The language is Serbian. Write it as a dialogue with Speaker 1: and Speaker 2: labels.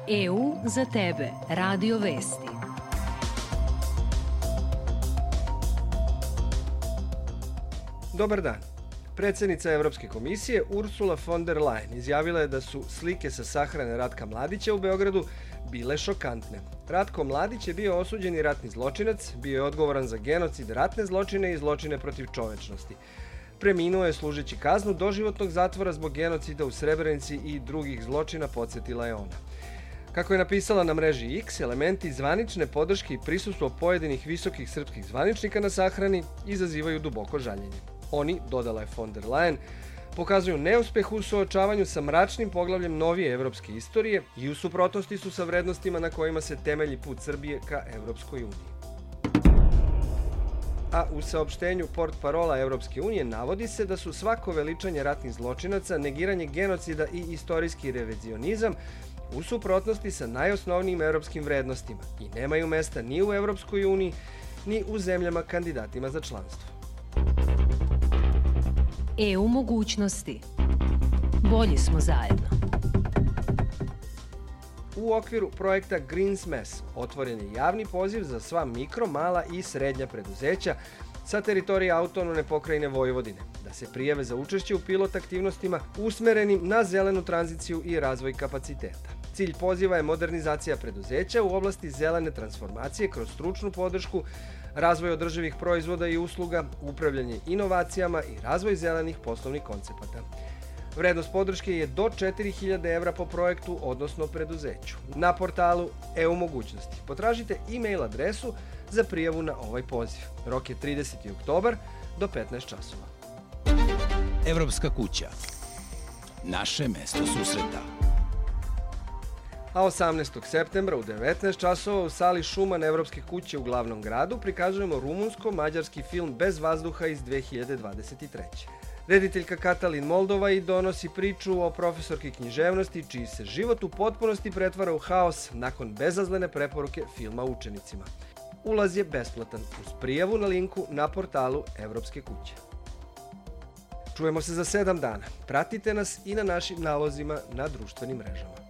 Speaker 1: EU za tebe. Radio Vesti.
Speaker 2: Dobar dan. Predsjednica Europske komisije Ursula von der Leyen izjavila je da su slike sa sahrane Ratka Mladića u Beogradu bile šokantne. Ratko Mladić je bio osuđeni ratni zločinac, bio je odgovoran za genocid, ratne zločine i zločine protiv čovečnosti. Preminuo je služeći kaznu doživotnog zatvora zbog genocida u Srebrenici i drugih zločina, podsjetila je ona. Kako je napisala na mreži X, elementi zvanične podrške i prisustvo pojedinih visokih srpskih zvaničnika na sahrani izazivaju duboko žaljenje. Oni, dodala je von der Leyen, pokazuju neuspeh u suočavanju sa mračnim poglavljem novije evropske istorije i u suprotnosti su sa vrednostima na kojima se temelji put Srbije ka Evropskoj uniji. A u saopštenju portparola Evropske unije navodi se da su svako veličanje ratnih zločinaca, negiranje genocida i istorijski revizionizam u suprotnosti sa najosnovnijim evropskim vrednostima i nemaju mesta ni u Evropskoj uniji, ni u zemljama kandidatima za članstvo.
Speaker 1: EU mogućnosti. Bolji smo zajedno.
Speaker 2: U okviru projekta Green Smash otvoren je javni poziv za sva mikro, mala i srednja preduzeća sa teritorije autonomne pokrajine Vojvodine da se prijave za učešće u pilot aktivnostima usmerenim na zelenu tranziciju i razvoj kapaciteta. Cilj poziva je modernizacija preduzeća u oblasti zelene transformacije kroz stručnu podršku, razvoj održivih proizvoda i usluga, upravljanje inovacijama i razvoj zelenih poslovnih koncepata. Vrednost podrške je do 4.000 evra po projektu, odnosno preduzeću. Na portalu EU mogućnosti potražite e-mail adresu za prijavu na ovaj poziv. Rok je 30. oktobar do 15 časova.
Speaker 3: Evropska kuća. Naše mesto susreta.
Speaker 2: A 18. septembra u 19 časova u sali Šuman Evropske kuće u glavnom gradu prikazujemo rumunsko-mađarski film Bez vazduha iz 2023. Rediteljka Katalin Moldova i donosi priču o profesorki književnosti čiji se život u potpunosti pretvara u haos nakon bezazlene preporuke filma učenicima. Ulaz je besplatan uz prijavu na linku na portalu Evropske kuće. Čujemo se za 7 dana. Pratite nas i na našim nalozima na društvenim mrežama.